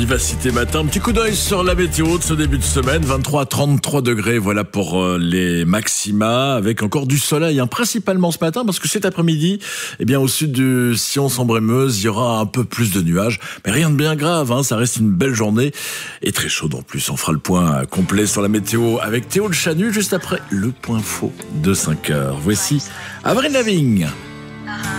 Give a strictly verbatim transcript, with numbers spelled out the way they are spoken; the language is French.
Vivacité matin, petit coup d'œil sur la météo de ce début de semaine, vingt-trois à trente-trois degrés, voilà pour euh, les maxima, avec encore du soleil, hein, principalement ce matin, parce que cet après-midi, eh bien au sud du Sion Sambre-et-Meuse, il y aura un peu plus de nuages, mais rien de bien grave, hein, ça reste une belle journée, et très chaude en plus. On fera le point complet sur la météo avec Théo Le Chanu, juste après le point faux de cinq heures. Voici Avril Lavigne.